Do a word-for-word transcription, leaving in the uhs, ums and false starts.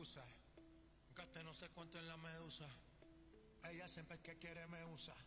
usa. Gaste no sé cuánto en la medusa. Ella siempre que quiere me usa.